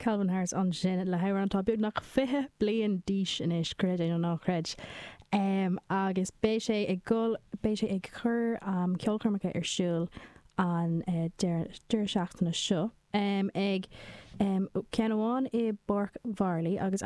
Calvin Harris an sin le hair an tá bud nach fithe blian díis in is cred an nachred. Agus bé sé ag chur ceolcharmacha ar siúl an deir seachtainna seo ag ceanháin I Borc Varley agus